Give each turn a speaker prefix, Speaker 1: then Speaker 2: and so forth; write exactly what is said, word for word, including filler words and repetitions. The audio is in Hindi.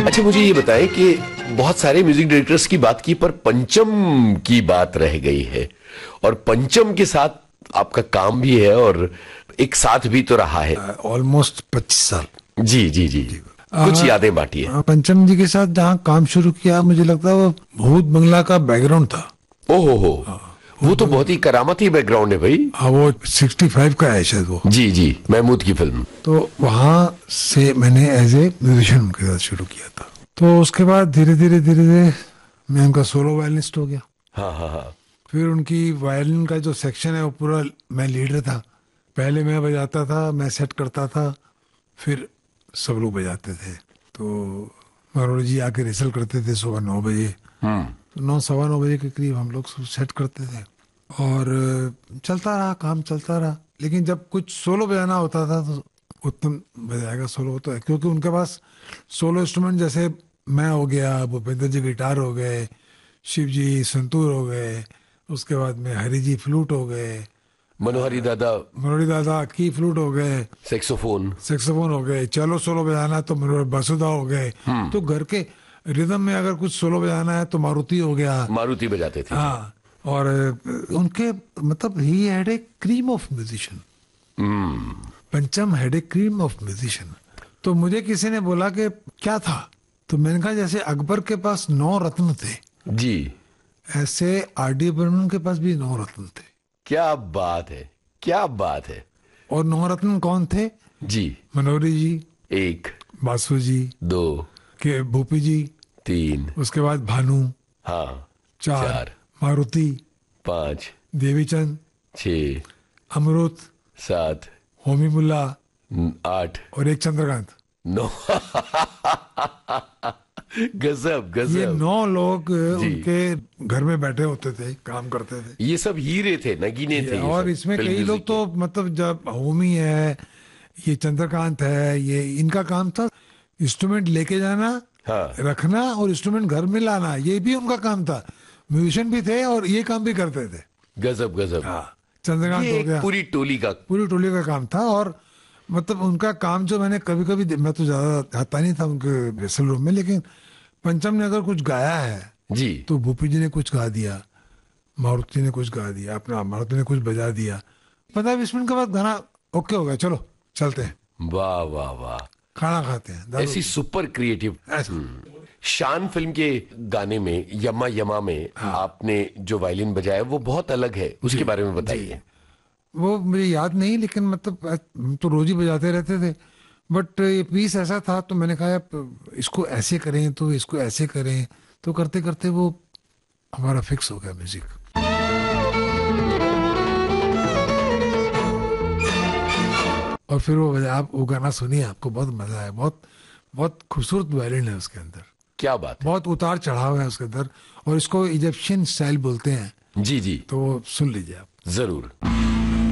Speaker 1: अच्छा मुझे ये बताएं कि बहुत सारे म्यूजिक डायरेक्टर्स की बात की पर पंचम की बात रह गई है, और पंचम के साथ आपका काम भी है और एक साथ भी तो रहा है
Speaker 2: ऑलमोस्ट पच्चीस साल।
Speaker 1: जी जी जी, जी। कुछ यादें बांटिए।
Speaker 2: पंचम जी के साथ जहाँ काम शुरू किया मुझे लगता है वो भूत बंगला का बैकग्राउंड था।
Speaker 1: ओहो हो, वो तो बहुत ही करामती बैकग्राउंड है भाई।
Speaker 2: हाँ वो पैंसठ का है शायद वो।
Speaker 1: जी जी, महमूद की फिल्म।
Speaker 2: तो वहां से मैंने एज ए म्यूजिशियन उनके साथ शुरू किया था। तो उसके बाद धीरे धीरे धीरे धीरे मैं उनका सोलो वायलिनिस्ट हो गया।
Speaker 1: हाँ हाँ हाँ।
Speaker 2: फिर उनकी वायलिन का जो सेक्शन है वो पूरा मैं लीडर था। पहले मैं बजाता था, मैं सेट करता था, फिर सब लोग बजाते थे। तो मनोहर जी आके रिहर्सल करते थे सुबह नौ बजे, तो नौ सवा नौ बजे के करीब हम लोग सेट करते थे और चलता रहा, काम चलता रहा। लेकिन जब कुछ सोलो बजाना होता था तो उत्तम बजाएगा सोलो, तो है क्योंकि उनके पास सोलो इंस्ट्रूमेंट जैसे मैं हो गया, भूपेंद्र जी गिटार हो गए, शिव जी संतूर हो गए, उसके बाद में हरि जी फ्लूट हो गए,
Speaker 1: मनोहरी दादा
Speaker 2: मनोहरी दादा की फ्लूट हो गए,
Speaker 1: सेक्सोफोन
Speaker 2: सेक्सोफोन हो गए, चलो सोलो बजाना तो मनोहर बासुदा हो गए। तो घर के रिदम में अगर कुछ सोलो बजाना है तो मारुति हो गया,
Speaker 1: मारुति बजाते थे।
Speaker 2: हाँ। और उनके मतलब he had a cream of musician. पंचम had a cream of musician. तो मुझे किसी ने बोला कि क्या था, तो मैंने कहा जैसे अकबर के पास नौ रत्न थे
Speaker 1: जी,
Speaker 2: ऐसे आर डी बर्मन के पास भी नौ रत्न थे।
Speaker 1: क्या बात है, क्या बात है।
Speaker 2: और नौ रत्न कौन थे
Speaker 1: जी?
Speaker 2: मनोहरी जी एक, बासु जी
Speaker 1: दो,
Speaker 2: के भूपी जी
Speaker 1: तीन,
Speaker 2: उसके बाद भानु
Speaker 1: हाँ
Speaker 2: चार,
Speaker 1: चार,
Speaker 2: मारुति
Speaker 1: पांच,
Speaker 2: देवीचंद
Speaker 1: छह,
Speaker 2: अमृत
Speaker 1: सात,
Speaker 2: होमी मुल्ला
Speaker 1: आठ
Speaker 2: और एक चंद्रकांत,
Speaker 1: नौ। गजब गजब।
Speaker 2: ये नौ लोग उनके घर में बैठे होते थे, काम करते थे।
Speaker 1: ये सब हीरे थे, नगीने थे।
Speaker 2: और इसमें कई लोग तो मतलब जब होमी है, ये चंद्रकांत है, ये इनका काम था इंस्ट्रूमेंट लेके जाना, हाँ। रखना और इंस्ट्रूमेंट घर में लाना, ये भी उनका काम था। म्यूजिशियन भी थे और ये काम भी करते थे।
Speaker 1: गजब गजब।
Speaker 2: हाँ, चंद्रकांत हो गया,
Speaker 1: पूरी टोली का
Speaker 2: पूरी टोली का काम था। और मतलब उनका काम जो मैंने कभी कभी, मैं तो ज्यादा जाता नहीं था उनके रिहर्सल रूम में, लेकिन पंचम ने अगर कुछ गाया है
Speaker 1: जी
Speaker 2: तो भूपी जी ने कुछ गा दिया, मारुति ने कुछ गा दिया, अपना मारुति ने कुछ बजा दिया, पंद्रह बीस मिनट के बाद गाना ओके हो गया, चलो चलते हैं,
Speaker 1: वाह वाह वाह,
Speaker 2: खाना खाते हैं।
Speaker 1: ऐसी सुपर क्रिएटिव। शान फिल्म के गाने में यमा यमा में हाँ। आपने जो वायलिन बजाया वो बहुत अलग है, उसके बारे में बताइए।
Speaker 2: वो मुझे याद नहीं, लेकिन मतलब हम तो रोज ही बजाते रहते थे, बट ये पीस ऐसा था तो मैंने कहा इसको ऐसे करें तो इसको ऐसे करें, तो करते करते वो हमारा फिक्स हो गया म्यूजिक। और फिर वो आप वो गाना सुनिए, आपको बहुत मजा आया। बहुत बहुत खूबसूरत वायलिन है उसके अंदर,
Speaker 1: क्या बात है।
Speaker 2: बहुत उतार चढ़ाव है उसके अंदर, और इसको इजिप्शियन स्टाइल बोलते हैं।
Speaker 1: जी जी,
Speaker 2: तो सुन लीजिए आप
Speaker 1: जरूर।